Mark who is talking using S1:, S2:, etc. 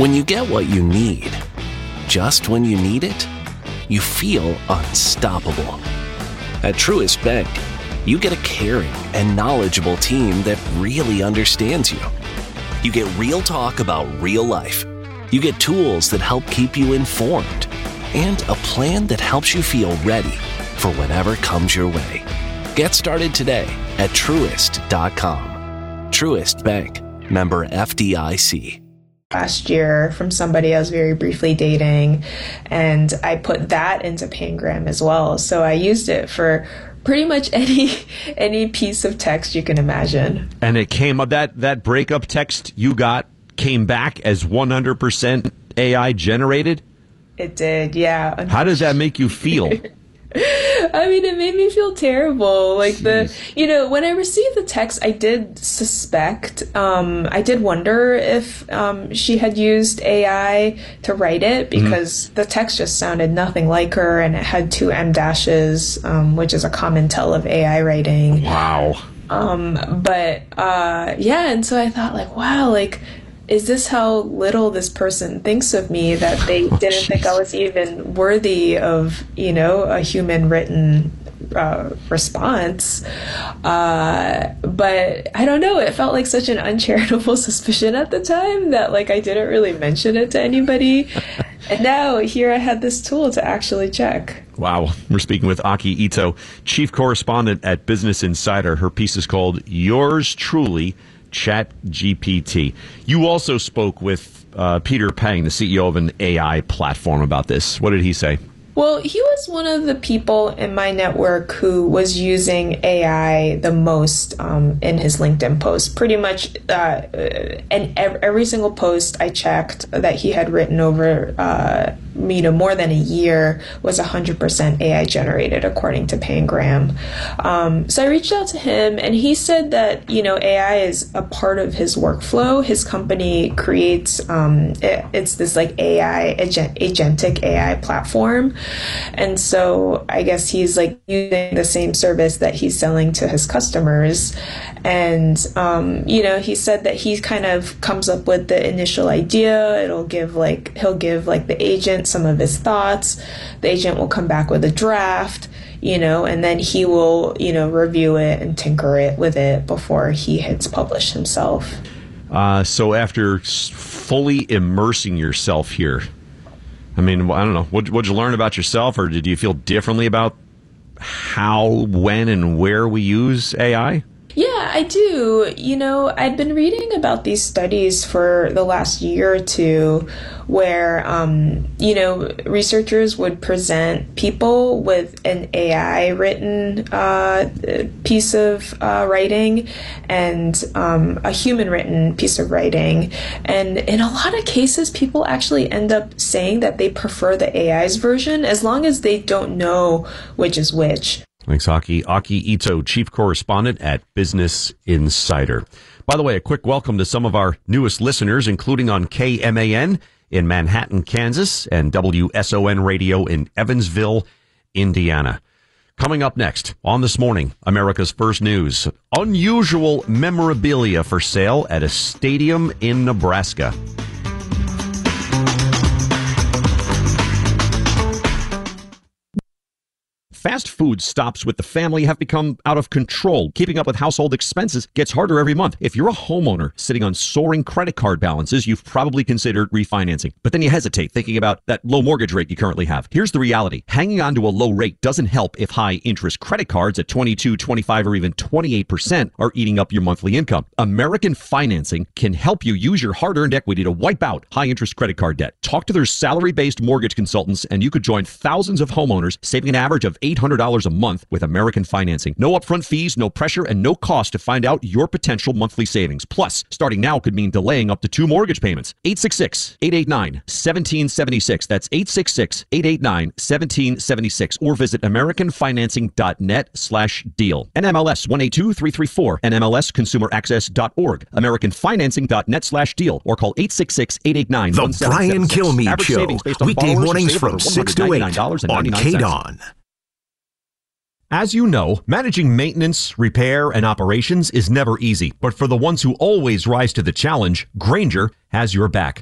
S1: When you get what you need, just when you need it, you feel unstoppable. At Truist Bank, you get a caring and knowledgeable team that really understands you. You get real talk about real life. You get tools that help keep you informed and a plan that helps you feel ready for whatever comes your way. Get started today at Truist.com. Truist Bank, member FDIC.
S2: Last year from somebody I was very briefly dating, and I put that into Pangram as well. So I used it for pretty much any piece of text you can imagine.
S3: And it came up, that breakup text you got came back as 100% AI generated?
S2: It did, yeah.
S3: How does that make you feel?
S2: I mean, it made me feel terrible. Like when I received the text, I did suspect, I did wonder if she had used AI to write it, because the text just sounded nothing like her, and it had 2 M dashes, which is a common tell of AI writing.
S3: Wow.
S2: And so I thought, like, wow, like, is this how little this person thinks of me, that they didn't think I was even worthy of, a human written response? But I don't know. It felt like such an uncharitable suspicion at the time that, like, I didn't really mention it to anybody. And now here I had this tool to actually check.
S3: Wow. We're speaking with Aki Ito, chief correspondent at Business Insider. Her piece is called Yours Truly, ChatGPT. You also spoke with Peter Peng, the CEO of an AI platform, about this. What did he say?
S2: Well, he was one of the people in my network who was using AI the most in his LinkedIn post. Pretty much, and every single post I checked that he had written over, more than a year was 100% AI generated, according to Pangram. So I reached out to him, and he said that, AI is a part of his workflow. His company creates, it's this like agentic AI platform. And so I guess he's like using the same service that he's selling to his customers. And, he said that he kind of comes up with the initial idea. He'll give the agent some of his thoughts. The agent will come back with a draft, and then he will, review it and tinker it with it before he hits publish himself.
S3: So after fully immersing yourself here, I mean, I don't know. What'd you learn about yourself, or did you feel differently about how, when, and where we use AI?
S2: Yeah, I do. I'd been reading about these studies for the last year or two where, researchers would present people with an AI written piece of writing and a human written piece of writing. And in a lot of cases, people actually end up saying that they prefer the AI's version as long as they don't know which is which.
S3: Thanks, Aki. Aki Ito, chief correspondent at Business Insider. By the way, a quick welcome to some of our newest listeners, including on KMAN in Manhattan, Kansas, and WSON Radio in Evansville, Indiana. Coming up next on This Morning, America's First News. Unusual memorabilia for sale at a stadium in Nebraska. Fast food stops with the family have become out of control. Keeping up with household expenses gets harder every month. If you're a homeowner sitting on soaring credit card balances, you've probably considered refinancing. But then you hesitate, thinking about that low mortgage rate you currently have. Here's the reality. Hanging on to a low rate doesn't help if high interest credit cards at 22, 25, or even 28% are eating up your monthly income. American Financing can help you use your hard-earned equity to wipe out high interest credit card debt. Talk to their salary-based mortgage consultants, and you could join thousands of homeowners, saving an average of $800 a month with American Financing. No upfront fees, no pressure, and no cost to find out your potential monthly savings. Plus, starting now could mean delaying up to 2 mortgage payments. 866-889-1776. That's 866-889-1776. Or visit AmericanFinancing.net/deal. NMLS 182334. NMLSConsumerAccess.org. AmericanFinancing.net/deal. Or call 866-889-1776.
S4: The Brian Kilmeade Show. Weekday mornings from 6 to 8 on KDON.
S3: As you know, managing maintenance, repair, and operations is never easy. But for the ones who always rise to the challenge, Grainger has your back.